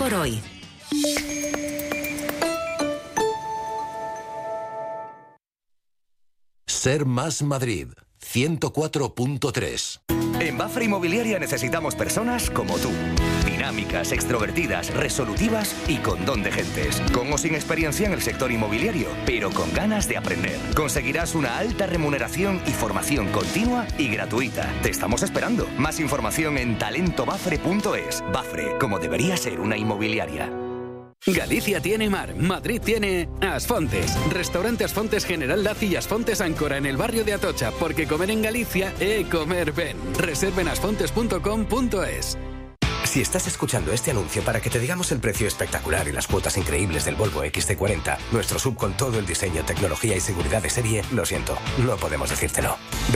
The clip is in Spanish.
por hoy. Ser Más Madrid, 104.3. En Bafre Inmobiliaria necesitamos personas como tú. Dinámicas, extrovertidas, resolutivas y con don de gentes. Con o sin experiencia en el sector inmobiliario, pero con ganas de aprender. Conseguirás una alta remuneración y formación continua y gratuita. Te estamos esperando. Más información en talentobafre.es. Bafre, como debería ser una inmobiliaria. Galicia tiene mar, Madrid tiene Asfontes. Restaurante Asfontes General Laci y Asfontes Áncora en el barrio de Atocha, porque comer en Galicia es comer ben. Reserven asfontes.com.es. Si estás escuchando este anuncio para que te digamos el precio espectacular y las cuotas increíbles del Volvo XC40, nuestro SUV con todo el diseño, tecnología y seguridad de serie, lo siento, no podemos decírtelo.